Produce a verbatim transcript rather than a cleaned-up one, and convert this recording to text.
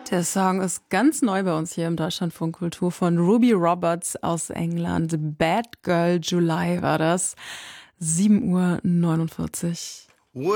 Der Song ist ganz neu bei uns hier im Deutschlandfunk Kultur von Ruby Roberts aus England. Bad Girl July war das. sieben Uhr neunundvierzig.